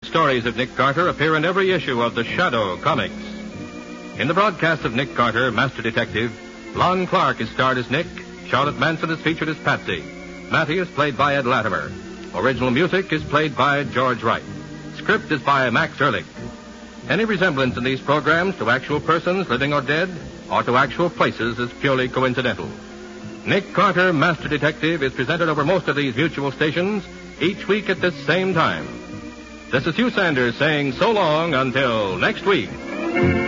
stories of Nick Carter appear in every issue of the Shadow comics. In the broadcast of Nick Carter, Master Detective, Lon Clark is starred as Nick, Charlotte Manson is featured as Patsy, Matty is played by Ed Latimer. Original music is played by George Wright. Script is by Max Ehrlich. Any resemblance in these programs to actual persons, living or dead, or to actual places is purely coincidental. Nick Carter, Master Detective, is presented over most of these mutual stations each week at this same time. This is Hugh Sanders saying so long until next week.